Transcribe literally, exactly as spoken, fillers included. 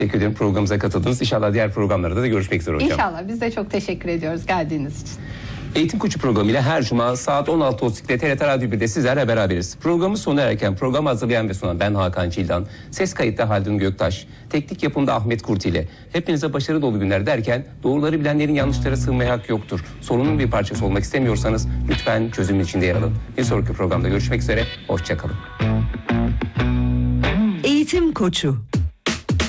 Teşekkür ederim programımıza katıldınız. İnşallah diğer programlarda da görüşmek üzere hocam. İnşallah. Biz de çok teşekkür ediyoruz geldiğiniz için. Eğitim Koçu programıyla her cuma saat on altı otuzda T R T Radyo bir'de sizlerle beraberiz. Programı sona erken programı hazırlayan ve sunan ben Hakan Çildan, ses kayıtta Haldun Göktaş, teknik yapımda Ahmet Kurti ile hepinize başarı dolu günler derken doğruları bilenlerin yanlışlara sığınmaya hak yoktur. Sorunun bir parçası olmak istemiyorsanız lütfen çözümün içinde yer alın. Bir sonraki programda görüşmek üzere, hoşça kalın. Eğitim Koçu.